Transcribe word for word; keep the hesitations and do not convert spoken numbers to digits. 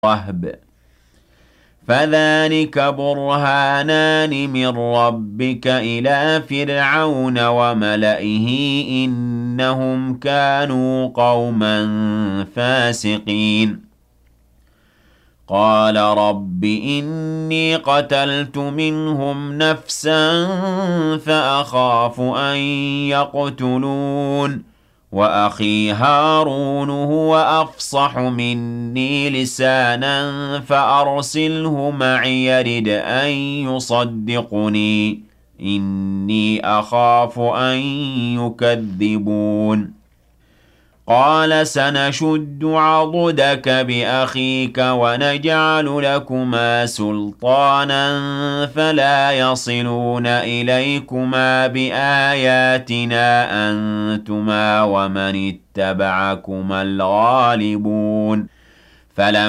رهب فذلك برهانان من ربك إلى فرعون وملئه إنهم كانوا قوما فاسقين قال رب إني قتلت منهم نفسا فأخاف أن يقتلون وأخي هارون هو أفصح مني لسانا فأرسله معي يرد أن يصدقني إني أخاف أن يكذبون قال سنشد عضدك بأخيك ونجعل لكما سلطانا فلا يصلون إليكما بآياتنا أنتما ومن اتبعكما الغالبون فلما